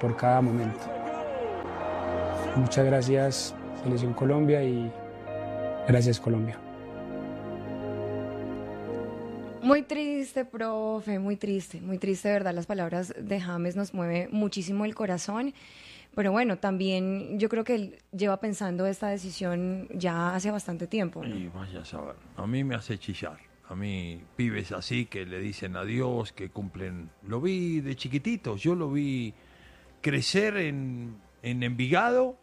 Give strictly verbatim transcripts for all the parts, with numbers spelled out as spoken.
por cada momento. Muchas gracias, Selección Colombia, y gracias, Colombia. Muy triste, profe, muy triste, muy triste, de verdad. Las palabras de James nos mueve muchísimo el corazón, pero bueno, también yo creo que él lleva pensando esta decisión ya hace bastante tiempo, ¿no? Y vaya a saber, a mí me hace chillar. A mí, pibes así que le dicen adiós, que cumplen. Lo vi de chiquitito, yo lo vi crecer en, en Envigado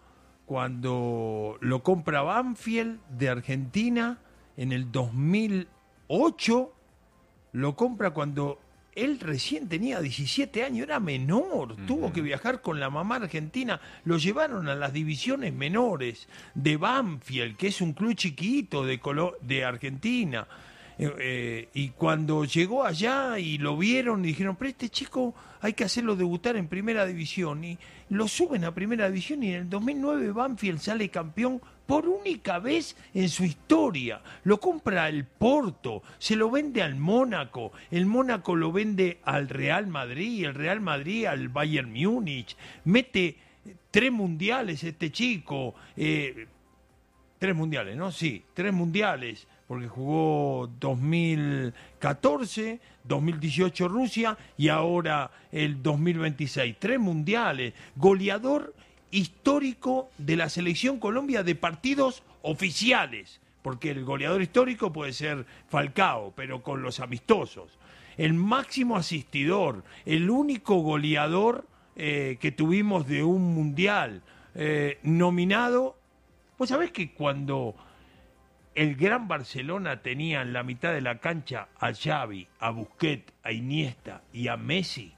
cuando lo compra Banfield de Argentina en el dos mil ocho. Lo compra cuando él recién tenía diecisiete años, era menor, uh-huh. Tuvo que viajar con la mamá argentina, lo llevaron a las divisiones menores de Banfield, que es un club chiquito de, Colo- de Argentina. Eh, eh, y cuando llegó allá y lo vieron y dijeron, pero este chico hay que hacerlo debutar en primera división, y lo suben a primera división, y en el dos mil nueve Banfield sale campeón por única vez en su historia. Lo compra el Porto, se lo vende al Mónaco, el Mónaco lo vende al Real Madrid, el Real Madrid al Bayern Múnich, mete tres mundiales este chico, eh, tres mundiales, ¿no? Sí, tres mundiales, porque jugó dos mil catorce, dos mil dieciocho Rusia y ahora el dos mil veintiséis. Tres mundiales, goleador histórico de la Selección Colombia de partidos oficiales, porque el goleador histórico puede ser Falcao, pero con los amistosos. El máximo asistidor, el único goleador eh, que tuvimos de un mundial, eh, nominado. Vos sabés que cuando el Gran Barcelona tenía en la mitad de la cancha a Xavi, a Busquets, a Iniesta y a Messi,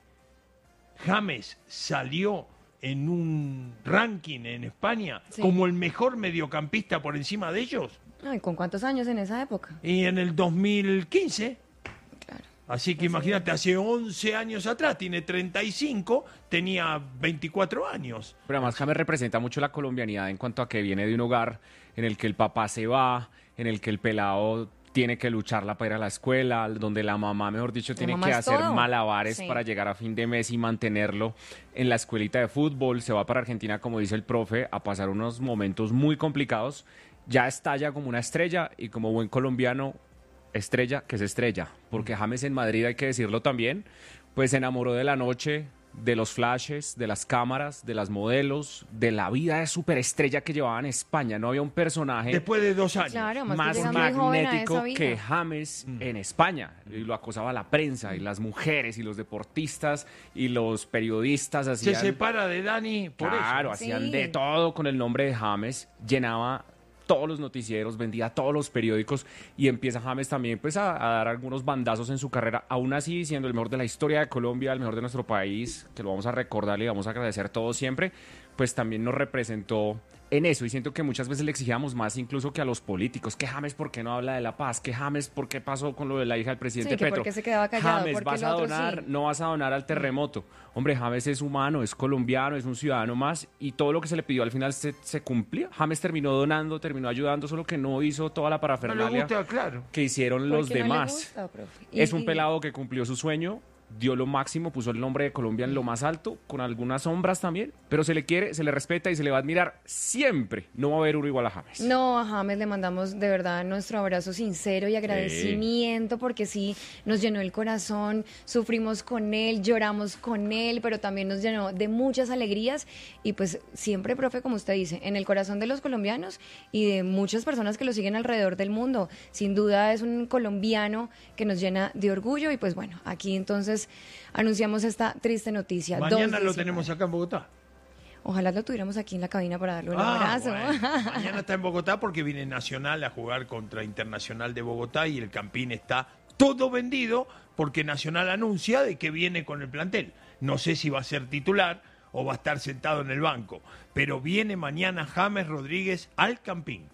James salió en un ranking en España, sí, como el mejor mediocampista por encima de ellos. Ay, ¿con cuántos años en esa época? Y en el dos mil quince. Claro. Así que imagínate, hace once años atrás, tiene treinta y cinco, tenía veinticuatro años. Pero además James representa mucho la colombianidad en cuanto a que viene de un hogar en el que el papá se va, en el que el pelado tiene que lucharla para ir a la escuela, donde la mamá, mejor dicho, tiene que hacer todo. malabares sí. para llegar a fin de mes y mantenerlo en la escuelita de fútbol. Se va para Argentina, como dice el profe, a pasar unos momentos muy complicados. Ya estalla como una estrella y como buen colombiano, estrella que es estrella. Porque James en Madrid, hay que decirlo también, pues se enamoró de la noche, de los flashes, de las cámaras, de las modelos, de la vida de superestrella que llevaba en España. No había un personaje después de dos años claro, más, más magnético que James mm. en España. Y lo acosaba la prensa y las mujeres y los deportistas y los periodistas. Hacían, se separa de Dani por claro, eso. Claro, hacían sí. de todo con el nombre de James. Llenaba todos los noticieros, vendía todos los periódicos, y empieza James también pues a, a dar algunos bandazos en su carrera, aún así siendo el mejor de la historia de Colombia, el mejor de nuestro país, que lo vamos a recordar y vamos a agradecer todos siempre. Pues también nos representó en eso, y siento que muchas veces le exigíamos más incluso que a los políticos, que James ¿por qué no habla de la paz? Que James ¿por qué pasó con lo de la hija del presidente sí, que Petro? ¿por qué se quedaba callado? James, ¿vas a donar? Sí. No vas a donar al terremoto. Hombre, James es humano, es colombiano, es un ciudadano más, y todo lo que se le pidió al final se, se cumplía. James terminó donando, terminó ayudando, solo que no hizo toda la parafernalia no le gusta, claro. que hicieron los no demás. Gusta, y, es un y... pelado que cumplió su sueño, dio lo máximo, puso el nombre de Colombia en lo más alto, con algunas sombras también, pero se le quiere, se le respeta y se le va a admirar siempre. No va a haber uno igual a James. No, a James le mandamos de verdad nuestro abrazo sincero y agradecimiento, sí. porque sí, nos llenó el corazón, sufrimos con él, lloramos con él, pero también nos llenó de muchas alegrías, y pues siempre, profe, como usted dice, en el corazón de los colombianos y de muchas personas que lo siguen alrededor del mundo. Sin duda es un colombiano que nos llena de orgullo, y pues bueno, aquí entonces anunciamos esta triste noticia. Mañana lo tenemos acá en Bogotá. Ojalá lo tuviéramos aquí en la cabina para darle un ah, abrazo. Bueno. Mañana está en Bogotá porque viene Nacional a jugar contra Internacional de Bogotá, y el Campín está todo vendido porque Nacional anuncia de que viene con el plantel. No sé si va a ser titular o va a estar sentado en el banco, pero viene mañana James Rodríguez al Campín.